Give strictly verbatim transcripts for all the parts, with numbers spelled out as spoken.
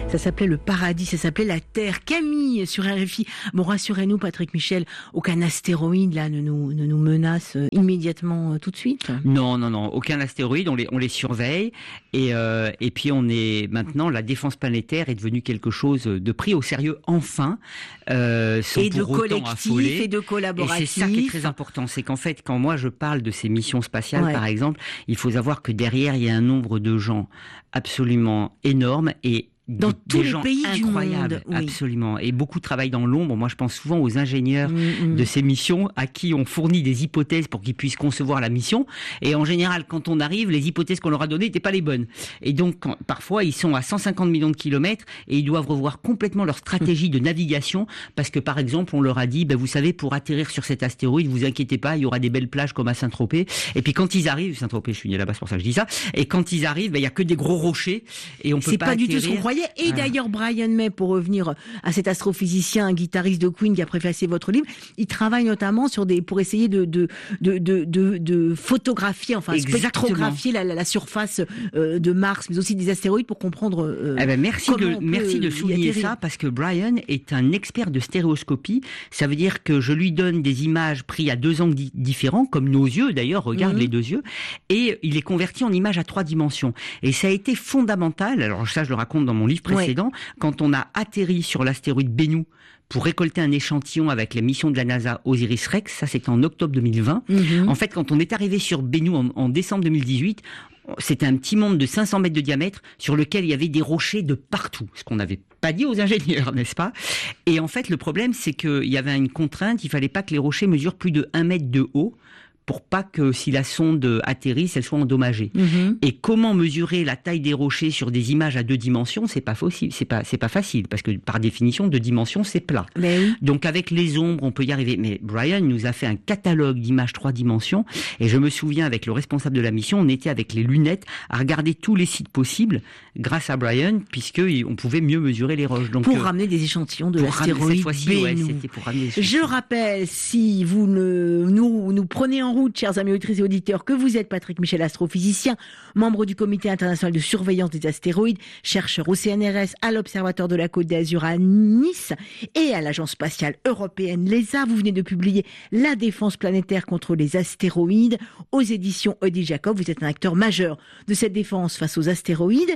Ça s'appelait le paradis, ça s'appelait la Terre. Camille sur R F I. Bon, rassurez-nous, Patrick Michel, aucun astéroïde là ne nous, ne nous menace immédiatement euh, tout de suite. Non, non, non, aucun astéroïde. On les, on les surveille et euh, et puis on est maintenant la défense planétaire est devenue quelque chose de pris au sérieux enfin, euh, sans et de pour autant collectif affoler. et de collaboratif. Et c'est ça qui est très important, c'est qu'en fait, quand moi je parle de ces missions spatiales, Ouais. par exemple, il faut savoir que derrière il y a un nombre de gens absolument énorme et Dans des, tous des les gens pays du incroyables, monde, oui. absolument. Et beaucoup travaillent dans l'ombre. Moi, je pense souvent aux ingénieurs Mmh, mmh. de ces missions à qui on fournit des hypothèses pour qu'ils puissent concevoir la mission. Et en général, quand on arrive, les hypothèses qu'on leur a données n'étaient pas les bonnes. Et donc, quand, parfois, ils sont à cent cinquante millions de kilomètres et ils doivent revoir complètement leur stratégie de navigation parce que, par exemple, on leur a dit, ben, vous savez, pour atterrir sur cet astéroïde, vous inquiétez pas, il y aura des belles plages comme à Saint-Tropez. Et puis quand ils arrivent, Saint-Tropez, je suis né là-bas, c'est pour ça que je dis ça. Et quand ils arrivent, ben, il y a que des gros rochers et on peut C'est pas pas du atterrir. tout ce qu'on croyait. Et Voilà. d'ailleurs, Brian May, pour revenir à cet astrophysicien, un guitariste de Queen qui a préfacé votre livre, il travaille notamment sur des, pour essayer de, de, de, de, de, de photographier, enfin, Exactement. spectrographier la, la, la surface euh, de Mars, mais aussi des astéroïdes pour comprendre. Euh, Eh ben merci comment de on peut merci de y souligner atterrir. ça parce que Brian est un expert de stéréoscopie. Ça veut dire que je lui donne des images prises à deux angles di- différents, comme nos yeux d'ailleurs. Regarde Mhm. les deux yeux, et il les convertit en images à trois dimensions. Et ça a été fondamental. Alors ça, je le raconte dans mon livre précédent. Quand on a atterri sur l'astéroïde Bennu pour récolter un échantillon avec la mission de la NASA Osiris-Rex, ça c'était en octobre deux mille vingt. Mhm. En fait, quand on est arrivé sur Bennu en, en décembre deux mille dix-huit, c'était un petit monde de cinq cents mètres de diamètre sur lequel il y avait des rochers de partout, ce qu'on n'avait pas dit aux ingénieurs, n'est-ce pas? Et en fait, le problème, c'est qu'il y avait une contrainte, il fallait pas que les rochers mesurent plus de un mètre de haut pour pas que si la sonde atterrisse, elle soit endommagée. Mhm. Et comment mesurer la taille des rochers sur des images à deux dimensions, c'est pas facile, c'est pas c'est pas facile parce que par définition deux dimensions c'est plat. Mais oui. Donc avec les ombres, on peut y arriver. Mais Brian nous a fait un catalogue d'images trois dimensions et je me souviens avec le responsable de la mission, on était avec les lunettes à regarder tous les sites possibles grâce à Brian puisque on pouvait mieux mesurer les roches. Donc Pour euh, ramener des échantillons de pour ramener- l'astéroïde cette fois-ci, ouais, Bennu. c'était pour ramener des Je échantillons. rappelle, si vous ne, nous, nous prenez en route, chers amis auditrices et auditeurs, que vous êtes Patrick Michel, astrophysicien, membre du Comité international de surveillance des astéroïdes, chercheur au C N R S, à l'Observatoire de la Côte d'Azur à Nice et à l'Agence spatiale européenne, l'E S A. Vous venez de publier La défense planétaire contre les astéroïdes aux éditions Odile Jacob. Vous êtes un acteur majeur de cette défense face aux astéroïdes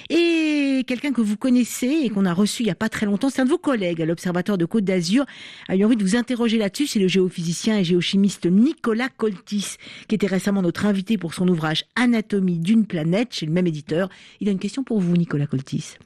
et quelqu'un que vous connaissez et qu'on a reçu il n'y a pas très longtemps, c'est un de vos collègues à l'Observatoire de Côte d'Azur, a eu envie de vous interroger là-dessus. C'est le géophysicien et géochimiste Nicolas Coltis, qui était récemment notre invité pour son ouvrage Anatomie d'une planète chez le même éditeur. Il a une question pour vous, Nicolas Coltis.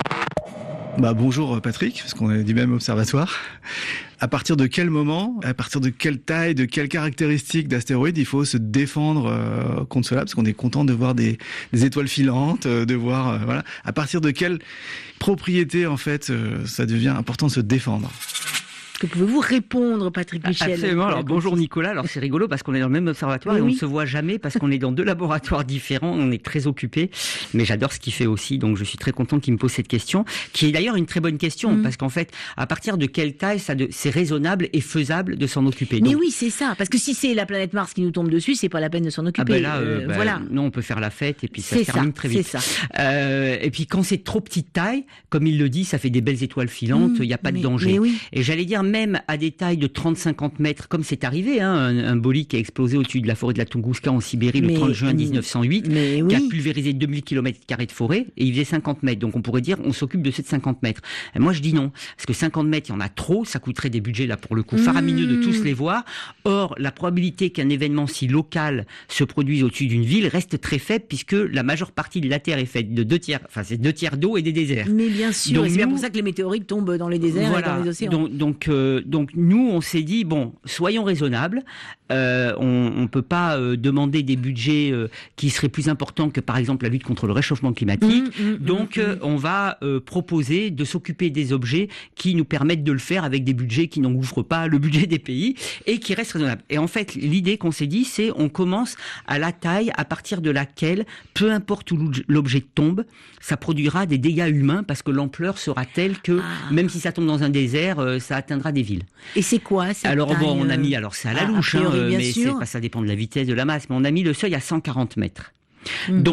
Bah bonjour Patrick, parce qu'on est du même observatoire. À partir de quel moment, à partir de quelle taille, de quelles caractéristiques d'astéroïdes il faut se défendre euh, contre cela, parce qu'on est content de voir des, des étoiles filantes, euh, de voir euh, voilà. À partir de quelle propriété en fait euh, ça devient important de se défendre. Que pouvez-vous répondre, Patrick Michel? Absolument. Alors Nicolas bonjour Coltis. Nicolas. Alors c'est rigolo parce qu'on est dans le même observatoire Mais et on oui. ne se voit jamais parce qu'on est dans deux laboratoires différents. On est très occupés, mais j'adore ce qu'il fait aussi. Donc je suis très content qu'il me pose cette question, qui est d'ailleurs une très bonne question Mm. parce qu'en fait, à partir de quelle taille ça de, c'est raisonnable et faisable de s'en occuper. Mais Donc, oui, c'est ça. Parce que si c'est la planète Mars qui nous tombe dessus, c'est pas la peine de s'en ah occuper. ben là, euh, Euh, ben, voilà. non, on peut faire la fête et puis ça C'est se termine ça, très c'est vite. ça. Euh, et puis quand c'est trop petite taille, comme il le dit, ça fait des belles étoiles filantes. Il Mm, n'y a pas mais- de danger. mais oui. Et j'allais dire même à des tailles de trente à cinquante mètres, comme c'est arrivé, hein, un, un bolide qui a explosé au-dessus de la forêt de la Tunguska en Sibérie Mais- le trente juin mille neuf cent huit, Mais qui a oui. pulvérisé deux mille kilomètres carrés de forêt et il faisait cinquante mètres. Donc on pourrait dire on s'occupe de ces cinquante mètres. Et moi je dis non, parce que cinquante mètres, il y en a trop, ça coûterait des budgets là pour le coup faramineux de tous les voir. Or la probabilité qu'un événement si local se produise au-dessus d'une ville reste très faible puisque la majeure partie de la Terre est faite de deux tiers, enfin c'est deux tiers d'eau et des déserts. Mais bien sûr, Donc et c'est bien nous- pour ça que les météorites tombent dans les déserts et dans les océans. Donc, donc, euh, donc nous, on s'est dit bon, soyons raisonnables. Euh, on ne peut pas euh, demander des budgets euh, qui seraient plus importants que par exemple la lutte contre le réchauffement climatique. Mmh, mmh, donc, mmh, euh, on va euh, proposer de s'occuper des objets qui nous permettent de le faire avec des budgets qui n'engouffrent pas le budget des pays et qui restent raisonnables. Et en fait, l'idée qu'on s'est dit, c'est on commence à la taille à partir de laquelle, peu importe où l'objet tombe, ça produira des dégâts humains parce que l'ampleur sera telle que Ah. même si ça tombe dans un désert, euh, ça atteindra des villes. Et c'est quoi cette Alors taille, bon, on a euh, mis, alors c'est à la a- a louche, hein, priori, euh, bien mais sûr. c'est pas, ça dépend de la vitesse de la masse, mais on a mis le seuil à cent quarante mètres. Mhm. Donc,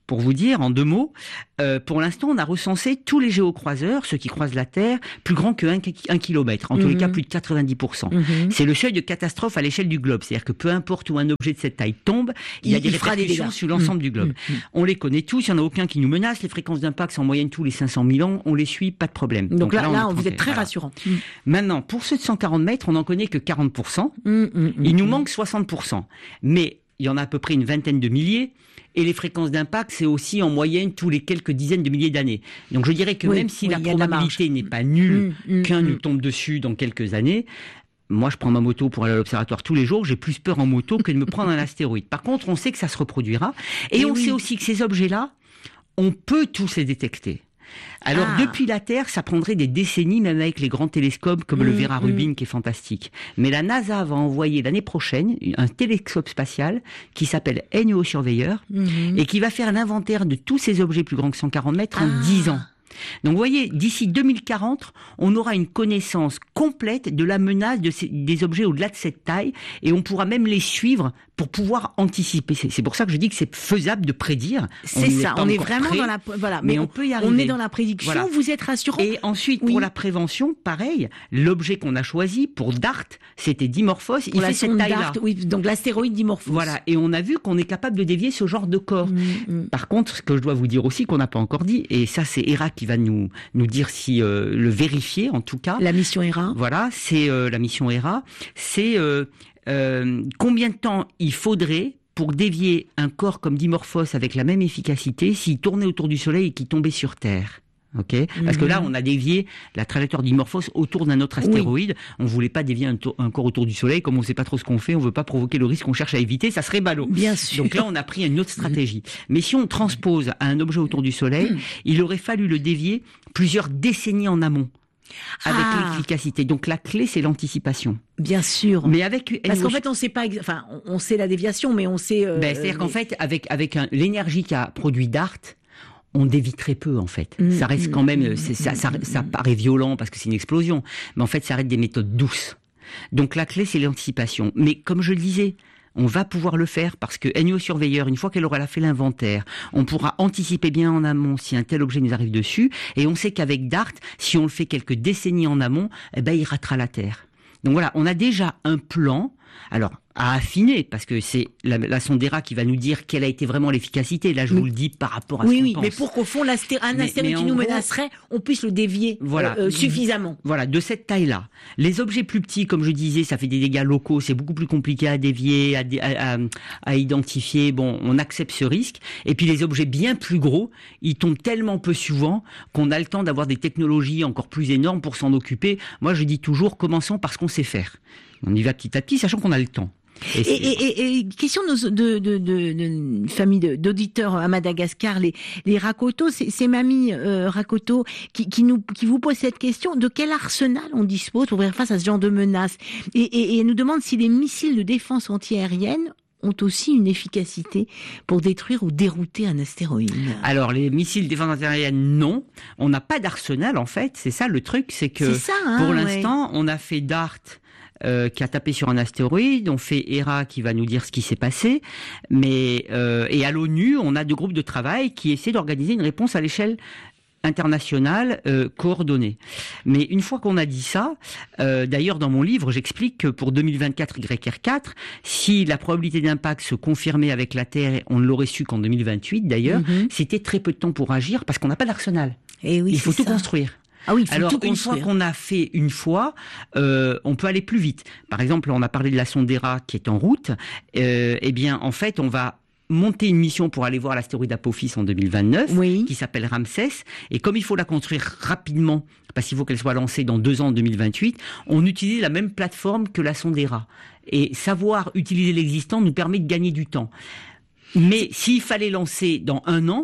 pour vous dire en deux mots, euh, pour l'instant, on a recensé tous les géocroiseurs, ceux qui croisent la Terre, plus grands que un kilomètre, en tous mm-hmm. les cas plus de quatre-vingt-dix pour cent. Mm-hmm. C'est le seuil de catastrophe à l'échelle du globe, c'est-à-dire que peu importe où un objet de cette taille tombe, il, il y a des il répercussions sur l'ensemble mm-hmm. du globe. Mm-hmm. On les connaît tous, il n'y en a aucun qui nous menace, les fréquences d'impact sont en moyenne tous les cinq cent mille ans, on les suit, pas de problème. Donc, Donc là, là, là vous êtes très voilà. rassurant. Mm. Maintenant, pour ceux de cent quarante mètres, on n'en connaît que quarante pour cent, mm-hmm. il nous manque soixante pour cent. Mais il y en a à peu près une vingtaine de milliers, et les fréquences d'impact, c'est aussi en moyenne tous les quelques dizaines de milliers d'années. Donc je dirais que oui, même si oui, la probabilité n'est pas nulle mmh, mmh, qu'un mmh. nous tombe dessus dans quelques années, moi je prends ma moto pour aller à l'observatoire tous les jours, j'ai plus peur en moto que de me prendre un astéroïde. Par contre, on sait que ça se reproduira, et, et on oui. sait aussi que ces objets-là, on peut tous les détecter. Alors, ah. depuis la Terre, ça prendrait des décennies, même avec les grands télescopes comme mmh, le Vera Rubin, mmh. qui est fantastique. Mais la NASA va envoyer l'année prochaine un télescope spatial qui s'appelle N O Surveyor mmh. et qui va faire l'inventaire de tous ces objets plus grands que cent quarante mètres en ah. dix ans. Donc vous voyez, d'ici deux mille quarante, on aura une connaissance complète de la menace de ces, des objets au-delà de cette taille, et on pourra même les suivre pour pouvoir anticiper. C'est, c'est pour ça que je dis que c'est faisable de prédire. C'est ça, on est vraiment prêt, dans la voilà, mais, mais on, on peut y arriver. On est dans la prédiction. Voilà. Vous êtes rassurant. Et ensuite, oui. pour la prévention, pareil, l'objet qu'on a choisi pour DART, c'était Dimorphos. Pour il fait cette taille-là. Oui, donc l'astéroïde Dimorphos. Voilà, et on a vu qu'on est capable de dévier ce genre de corps. Mmh, mmh. Par contre, ce que je dois vous dire aussi qu'on n'a pas encore dit, et ça c'est Hera qui va nous nous dire si euh, le vérifier en tout cas. La mission Hera. Voilà, c'est euh, la mission Hera. C'est euh, euh, combien de temps il faudrait pour dévier un corps comme Dimorphos avec la même efficacité s'il tournait autour du Soleil et qu'il tombait sur Terre. Ok, mm-hmm. Parce que là, on a dévié la trajectoire Dimorphos autour d'un autre astéroïde. Oui. On voulait pas dévier un, to- un corps autour du Soleil, comme on sait pas trop ce qu'on fait, on veut pas provoquer le risque qu'on cherche à éviter, ça serait ballot. Bien sûr. Donc là, on a pris une autre stratégie. Mm-hmm. Mais si on transpose à un objet autour du Soleil, mm-hmm. il aurait fallu le dévier plusieurs décennies en amont. Avec ah. l'efficacité. Donc la clé, c'est l'anticipation. Bien sûr. Mais avec parce qu'en fait, on sait pas. Ex- enfin, on sait la déviation, mais on sait. Euh, ben, c'est-à-dire mais... qu'en fait, avec avec un, l'énergie qu'a produit DART, on dévie très peu en fait. Mmh, ça reste quand même. C'est, ça, ça, ça paraît violent parce que c'est une explosion, mais en fait, ça reste des méthodes douces. Donc la clé, c'est l'anticipation. Mais comme je le disais, on va pouvoir le faire parce que N O Surveyor, une fois qu'elle aura fait l'inventaire, on pourra anticiper bien en amont si un tel objet nous arrive dessus. Et on sait qu'avec DART, si on le fait quelques décennies en amont, eh ben, il ratera la Terre. Donc voilà, on a déjà un plan. Alors, à affiner, parce que c'est la, la sonde Hera qui va nous dire quelle a été vraiment l'efficacité. Là, je oui. vous le dis par rapport à oui, ce qu'on oui, pense. Mais pour qu'au fond, l'asté- un astéroïde qui nous gros, menacerait, on puisse le dévier voilà, euh, euh, suffisamment. Voilà, de cette taille-là. Les objets plus petits, comme je disais, ça fait des dégâts locaux, c'est beaucoup plus compliqué à dévier, à, à, à, à identifier. Bon, on accepte ce risque. Et puis les objets bien plus gros, ils tombent tellement peu souvent qu'on a le temps d'avoir des technologies encore plus énormes pour s'en occuper. Moi, je dis toujours, commençons par ce qu'on sait faire. On y va petit à petit, sachant qu'on a le temps. Et, et, et, et question de, de, de, de, de famille de, d'auditeurs à Madagascar, les, les Rakoto, c'est, c'est mamie euh, Rakoto qui, qui, nous, qui vous pose cette question, de quel arsenal on dispose pour faire face à ce genre de menaces, et, et, et nous demande si les missiles de défense antiaérienne ont aussi une efficacité pour détruire ou dérouter un astéroïde. Alors, les missiles de défense antiaérienne, non. On n'a pas d'arsenal, en fait. C'est ça, le truc, c'est que c'est ça, hein, pour ouais. l'instant, on a fait DART, Euh, qui a tapé sur un astéroïde, on fait Hera qui va nous dire ce qui s'est passé, mais euh, et à l'ONU, on a deux groupes de travail qui essaient d'organiser une réponse à l'échelle internationale euh, coordonnée. Mais une fois qu'on a dit ça, euh, d'ailleurs dans mon livre, j'explique que pour deux mille vingt-quatre Y R quatre, si la probabilité d'impact se confirmait avec la Terre, on ne l'aurait su qu'en deux mille vingt-huit d'ailleurs, mm-hmm. c'était très peu de temps pour agir parce qu'on n'a pas d'arsenal. Et oui, il faut tout ça. construire. Ah oui, il faut Alors, tout une construire. fois qu'on a fait une fois, euh, on peut aller plus vite. Par exemple, on a parlé de la sonde Hera qui est en route. Euh, eh bien, en fait, on va monter une mission pour aller voir l'astéroïde Apophis en deux mille vingt-neuf, oui. qui s'appelle Ramsès. Et comme il faut la construire rapidement, parce qu'il faut qu'elle soit lancée dans deux ans, en deux mille vingt-huit, on utilise la même plateforme que la sonde Hera. Et savoir utiliser l'existant nous permet de gagner du temps. Mais s'il fallait lancer dans un an,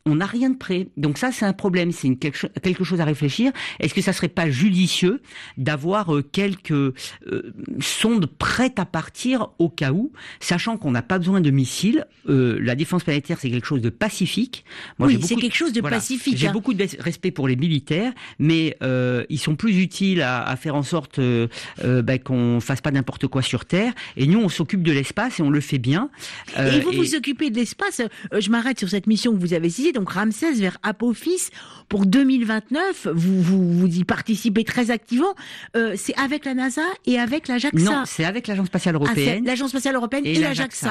on n'a rien de prêt. Donc ça, c'est un problème, c'est une, quelque, quelque chose à réfléchir. Est-ce que ça serait pas judicieux d'avoir euh, quelques euh, sondes prêtes à partir au cas où, sachant qu'on n'a pas besoin de missiles. Euh, la défense planétaire, c'est quelque chose de pacifique. Moi, oui, c'est quelque chose de voilà, pacifique. J'ai hein. beaucoup de respect pour les militaires, mais euh, ils sont plus utiles à, à faire en sorte euh, euh, bah, qu'on fasse pas n'importe quoi sur Terre. Et nous, on s'occupe de l'espace et on le fait bien. Euh, et vous et... vous occupez de l'espace. Euh, je m'arrête sur cette mission que vous avez citée, donc Ramsès vers Apophis pour deux mille vingt-neuf. Vous vous, vous y participez très activement. Euh, c'est avec la NASA et avec la JAXA. Non, c'est avec l'Agence spatiale européenne. Ah, l'Agence spatiale européenne et, et la JAXA.